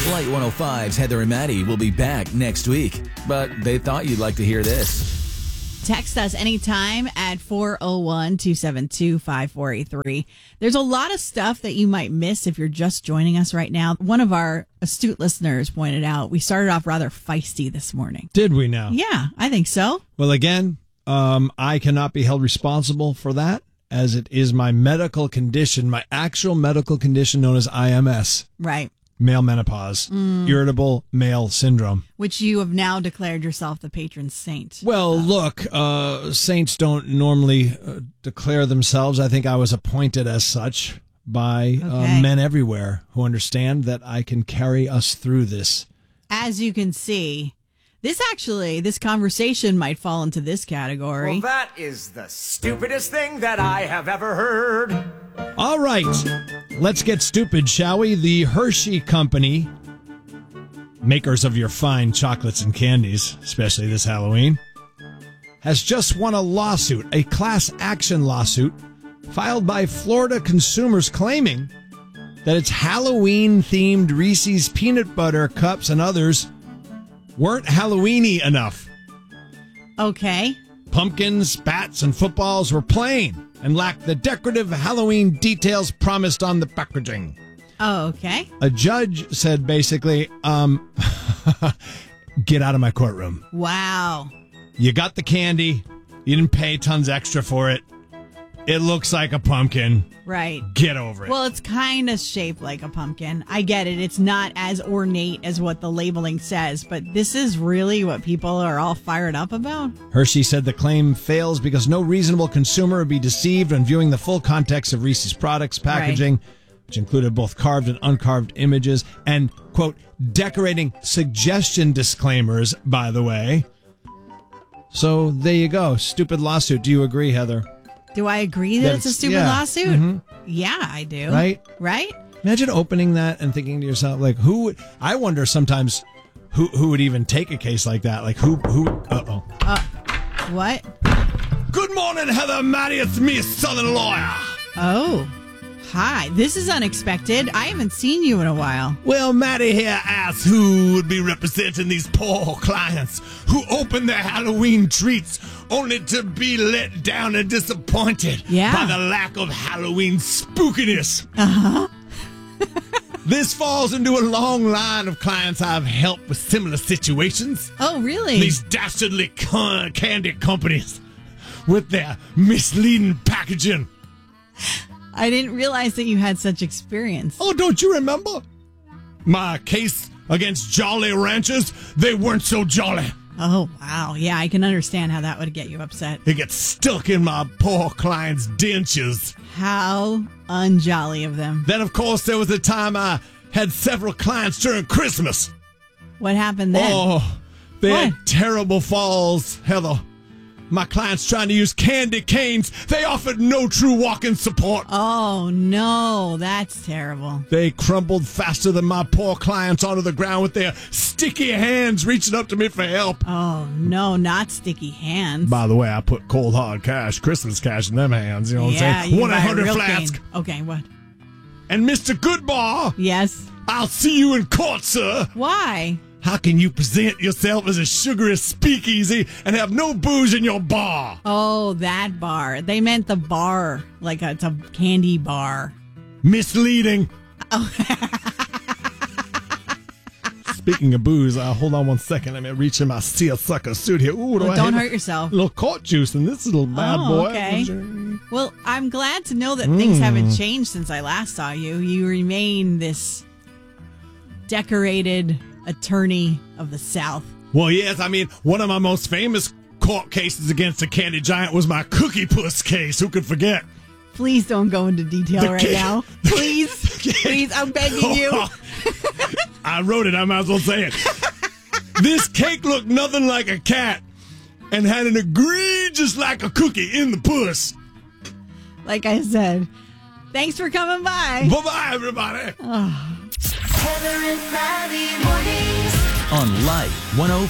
Light 105's Heather and Maddie will be back next week, but they thought you'd like to hear this. Text us anytime at 401-272-5483. There's a lot of stuff that you might miss if you're just joining us right now. One of our astute listeners pointed out we started off rather feisty this morning. Did we now? Yeah, I think so. Well, again, I cannot be held responsible for that, as it is my medical condition, my actual medical condition known as IMS. Right. Male menopause, irritable male syndrome. Which you have now declared yourself the patron saint. Well, look, saints don't normally declare themselves. I think I was appointed as such by men everywhere who understand that I can carry us through this. As you can see, this conversation might fall into this category. Well, that is the stupidest thing that I have ever heard. All right, let's get stupid, shall we? The Hershey Company, makers of your fine chocolates and candies, especially this Halloween, has just won a lawsuit, a class action lawsuit, filed by Florida consumers claiming that its Halloween-themed Reese's peanut butter cups and others weren't Halloween-y enough. Okay. Pumpkins, bats, and footballs were plain and lacked the decorative Halloween details promised on the packaging. Oh, okay. A judge said basically, get out of my courtroom. Wow. You got the candy. You didn't pay tons extra for it. It looks like a pumpkin. Right. Get over it. Well, it's kind of shaped like a pumpkin. I get it. It's not as ornate as what the labeling says, but this is really what people are all fired up about? Hershey said the claim fails because no reasonable consumer would be deceived when viewing the full context of Reese's products packaging, which included both carved and uncarved images, and, quote, decorating suggestion disclaimers, by the way. So there you go. Stupid lawsuit. Do you agree, Heather? Do I agree that it's a stupid lawsuit? Mm-hmm. Yeah, I do. Right? Right? Imagine opening that and thinking to yourself, like, I wonder sometimes who would even take a case like that? Like, who, what? Good morning, Heather, Maddie, it's me, Southern Lawyer. Oh, hi. This is unexpected. I haven't seen you in a while. Well, Maddie here asks who would be representing these poor clients who open their Halloween treats only to be let down and disappointed by the lack of Halloween spookiness. Uh-huh. This falls into a long line of clients I've helped with similar situations. Oh, really? These dastardly candy companies with their misleading packaging. I didn't realize that you had such experience. Oh, don't you remember? My case against Jolly Ranchers, they weren't so jolly. Oh, wow. Yeah, I can understand how that would get you upset. It gets stuck in my poor client's dentures. How unjolly of them. Then, of course, there was the time I had several clients during Christmas. What happened then? Oh, they had terrible falls, Heather. My clients trying to use candy canes. They offered no true walking support. Oh, no. That's terrible. They crumbled faster than my poor clients onto the ground with their sticky hands reaching up to me for help. Oh, no, not sticky hands. By the way, I put cold hard cash, Christmas cash in them hands. You know what I'm saying? 1-800-FLASK. Okay, what? And Mr. Goodbar. Yes? I'll see you in court, sir. Why? How can you present yourself as a sugary speakeasy and have no booze in your bar? Oh, that bar. They meant the bar, like it's a candy bar. Misleading. Oh. Speaking of booze, hold on one second. Let me reach in my seersucker suit here. Ooh, don't hurt yourself. A little court juice in this little bad boy. Okay. Well, I'm glad to know that things haven't changed since I last saw you. You remain this decorated attorney of the South. Well, yes, I mean, one of my most famous court cases against a candy giant was my Cookie Puss case. Who could forget? Please don't go into detail right now. Please, I'm begging you. I wrote it, I might as well say it. This cake looked nothing like a cat and had an egregious lack of cookie in the puss. Like I said, thanks for coming by. Bye-bye, everybody. On Light 105.